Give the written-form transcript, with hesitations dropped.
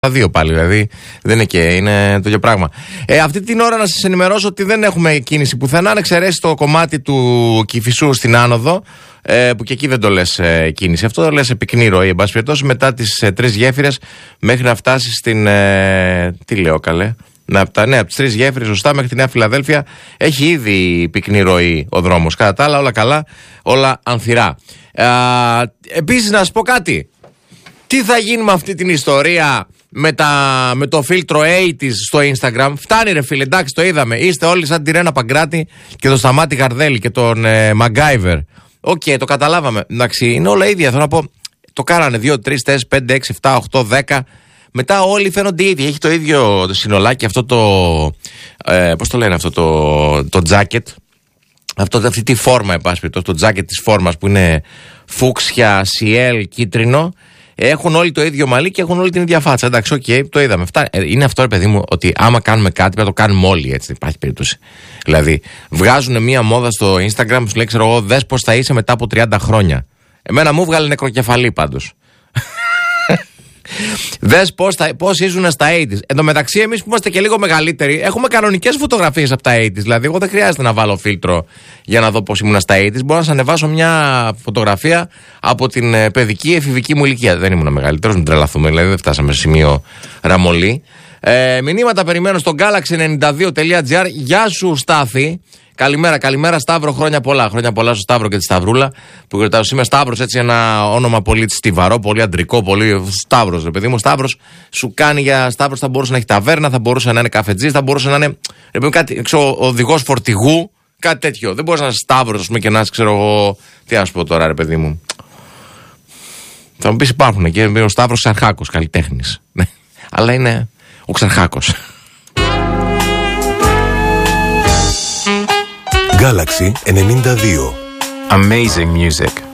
Τα δύο πάλι, δηλαδή δεν είναι και είναι το ίδιο πράγμα. Αυτή την ώρα να σας ενημερώσω ότι δεν έχουμε κίνηση πουθενά, αν εξαιρέσει το κομμάτι του Κηφισού στην άνοδο, που και εκεί δεν το λες κίνηση. Αυτό το λες σε πυκνή ροή, εν πάση περιπτώσει, μετά τις 3 γέφυρες μέχρι να φτάσει στην. Τι λέω καλέ. Από τις 3 γέφυρες, σωστά, μέχρι τη Νέα Φιλαδέλφια έχει ήδη πυκνή ροή ο δρόμος. Κατά τα άλλα, όλα καλά, όλα ανθυρά. Επίσης, να σας πω κάτι. Τι θα γίνει με αυτή την ιστορία με το φίλτρο 80's στο Instagram? Φτάνει ρε φίλε, εντάξει, το είδαμε. Είστε όλοι σαν τη Ρένα Παγκράτη και τον Σταμάτη Γαρδέλη και τον Μαγκάιβερ. Οκ, το καταλάβαμε. Εντάξει, είναι όλα ίδια. Θέλω να πω, το κάνανε 2, 3, 4, 5, 6, 7, 8, 10. Μετά όλοι φαίνονται ίδιοι. Έχει το ίδιο το συνολάκι, αυτό το. Πώς το λένε αυτό το jacket. Αυτή τη φόρμα, εν πάση περιπτώσει, το jacket της φόρμας που είναι φούξια, σιέλ, κίτρινο. Έχουν όλοι το ίδιο μαλλί και έχουν όλοι την ίδια φάτσα. Εντάξει, οκ, το είδαμε. Είναι αυτό, ρε παιδί μου, ότι άμα κάνουμε κάτι πρέπει να το κάνουμε όλοι, έτσι. Δεν υπάρχει περίπτωση. Δηλαδή, βγάζουν μία μόδα στο Instagram, σου λέει, ξέρω εγώ, δες πώς θα είσαι μετά από 30 χρόνια. Εμένα μου βγάλε νεκροκεφαλή πάντως. Δες πώς ήσουν στα 80's. Εν τω μεταξύ, εμείς που είμαστε και λίγο μεγαλύτεροι, έχουμε κανονικές φωτογραφίες από τα 80's. Δηλαδή, εγώ δεν χρειάζεται να βάλω φίλτρο για να δω πώς ήμουν στα 80's. Μπορώ να σας ανεβάσω μια φωτογραφία από την παιδική εφηβική μου ηλικία. Δεν ήμουν μεγαλύτερος, μην τρελαθούμε. Δηλαδή, δεν φτάσαμε σε σημείο ραμολή. Μηνύματα περιμένω στο galaxy92.gr. Γεια σου, Στάθη. Καλημέρα Σταύρο, χρόνια πολλά. Χρόνια πολλά στο Σταύρο και τη Σταυρούλα που γιορτάζω σήμερα. Σταύρος, έτσι ένα όνομα πολύ στιβαρό, πολύ αντρικό, πολύ Σταύρος, ρε παιδί μου. Σταύρος σου κάνει για Σταύρος, θα μπορούσε να έχει ταβέρνα, θα μπορούσε να είναι καφετζής, θα μπορούσε να είναι κάτι, ξέρω, οδηγός φορτηγού, κάτι τέτοιο. Δεν μπορεί να είσαι Σταύρος, και να είσαι, ξέρω εγώ, τι να σου πω τώρα, ρε παιδί μου. Θα μου πει υπάρχουν και ο Σταύρος Ξαρχάκος, καλλιτέχνης. Αλλά είναι ο Ξαρχάκος. Galaxy 92. Amazing music.